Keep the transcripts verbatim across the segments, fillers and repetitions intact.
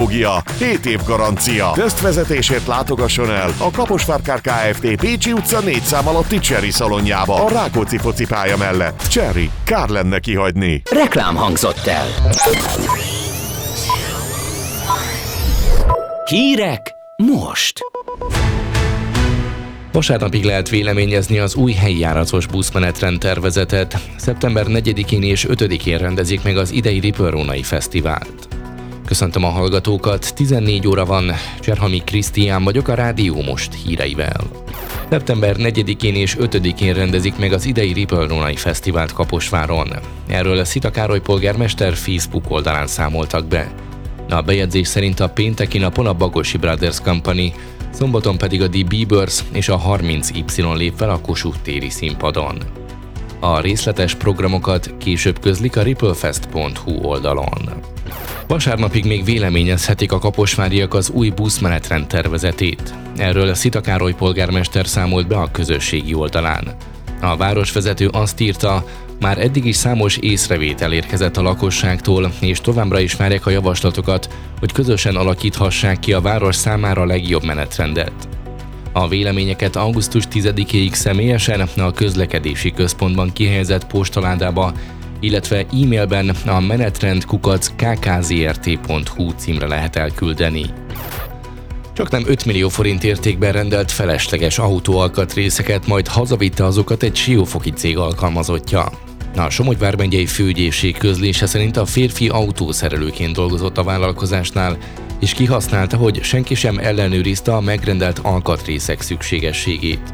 technológia, hét év garancia. Tesztvezetésért látogasson el a Kaposvár Kft. Pécsi utca négy szám alatti Cherry szalonjába, a Rákóczi focipálya mellett. Cherry, kár lenne kihagyni. Reklám hangzott el. Hírek most. Vasárnapig lehet véleményezni az új helyijáratos buszmenetrend tervezetet. szeptember negyedikén és ötödikén rendezik meg az idei Ripple-Rónai Fesztivált. Köszöntöm a hallgatókat, tizennégy óra van, Cserhami Krisztián vagyok a Rádió Most híreivel. szeptember negyedikén és ötödikén rendezik meg az idei Ripple-Rónai Fesztivált Kaposváron. Erről a Szita Károly polgármester Facebook oldalán számoltak be. A bejegyzés szerint a pénteki napon a Bagosi Brothers Company, szombaton pedig a The Biebers és a harminc Y lép fel a Kossuth téri színpadon. A részletes programokat később közlik a ripplefest pont hu oldalon. Vasárnapig még véleményezhetik a kaposváriak az új buszmenetrend tervezetét. Erről a Szita Károly polgármester számolt be a közösségi oldalán. A városvezető azt írta, már eddig is számos észrevétel érkezett a lakosságtól, és továbbra is várják a javaslatokat, hogy közösen alakíthassák ki a város számára a legjobb menetrendet. A véleményeket augusztus tizedikéig személyesen a közlekedési központban kihelyezett postaládába, illetve e-mailben a menetrend kukac k k z r t pont hu címre lehet elküldeni. Csaknem öt millió forint értékben rendelt felesleges autóalkatrészeket, majd hazavitte azokat egy siófoki cég alkalmazottja. A Somogy vármegyei főügyészség közlése szerint a férfi autószerelőként dolgozott a vállalkozásnál, és kihasználta, hogy senki sem ellenőrizte a megrendelt alkatrészek szükségességét.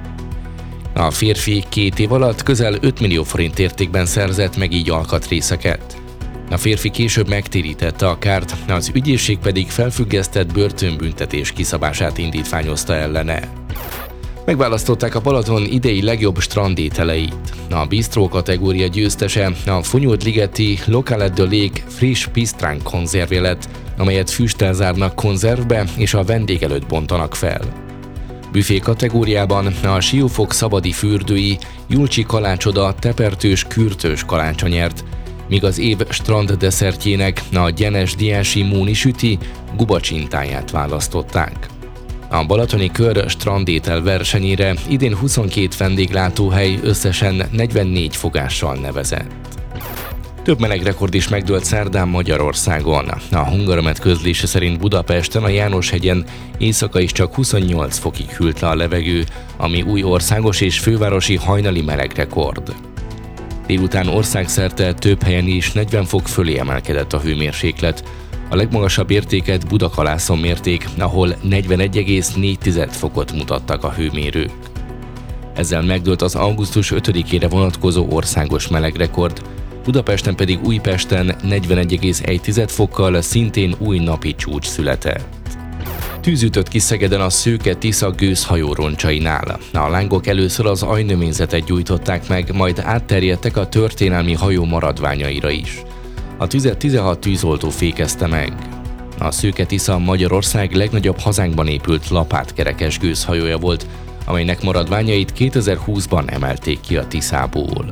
A férfi két év alatt közel öt millió forint értékben szerzett meg így alkatrészeket. A férfi később megtérítette a kárt, az ügyészség pedig felfüggesztett börtönbüntetés kiszabását indítványozta ellene. Megválasztották a Balaton idei legjobb strandételeit. A bistró kategória győztese a Funyódligeti Locale de Lake friss pisztránk konzervje lett, amelyet füsttel zárnak konzervbe és a vendég előtt bontanak fel. Büfé kategóriában a Siófok szabadi fürdői Julcsi kalácsoda tepertős kürtős kalácsa nyert, míg az év strand desszertjének a Gyenes Diási Móni süti gubacsintáját választották. A Balatoni Kör strandétel versenyére idén huszonkét vendéglátóhely összesen negyvennégy fogással nevezett. Több melegrekord is megdőlt szerdán Magyarországon. A Hungaromet közlése szerint Budapesten a János-hegyen éjszaka is csak huszonnyolc fokig hűlt le a levegő, ami új országos és fővárosi hajnali melegrekord. Délután országszerte több helyen is negyven fok fölé emelkedett a hőmérséklet. A legmagasabb értéket Budakalászon mérték, ahol negyvenegy egész négy fokot mutattak a hőmérők. Ezzel megdőlt az augusztus ötödikére vonatkozó országos melegrekord, Budapesten pedig Újpesten negyvenegy egész egy fokkal szintén új napi csúcs született. Tűz ütött ki Szegeden a Szőke-Tisza gőzhajó roncsainál. A lángok először az ajnövényzetet gyújtották meg, majd átterjedtek a történelmi hajó maradványaira is. A tüzet tizenhat tűzoltó fékezte meg. A Szőke-Tisza Magyarország legnagyobb hazánkban épült lapátkerekes gőzhajója volt, amelynek maradványait kétezer-húszban emelték ki a Tiszából.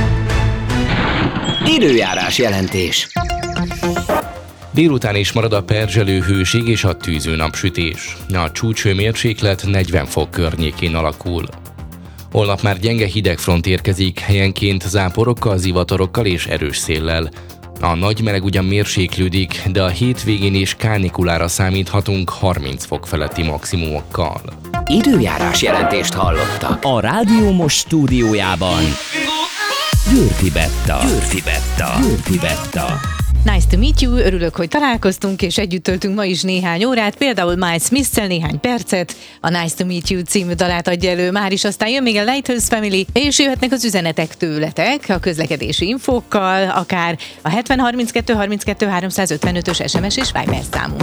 Időjárás jelentés. Délután is marad a perzselő hőség és a tűző napsütés. A csúcshőmérséklet negyven fok környékén alakul. Holnap már gyenge hidegfront érkezik, helyenként záporokkal, zivatorokkal és erős széllel. A nagy meleg ugyan mérséklődik, de a hétvégén is kánikulára számíthatunk harminc fok feletti maximumokkal. Időjárás jelentést hallottak a Rádió Most stúdiójában. Győrfi Betta. Győrfi Betta. Győrfi Betta. Nice to meet you, örülök, hogy találkoztunk, és együtt töltünk ma is néhány órát, például Miles Smith-szel néhány percet, a Nice to meet you című dalát adja elő már is, aztán jön még a Lighthouse Family, és jöhetnek az üzenetek tőletek, a közlekedési infókkal, akár a hetven harminckettő harminckettő háromszázötvenötös es em es és Viber számunk.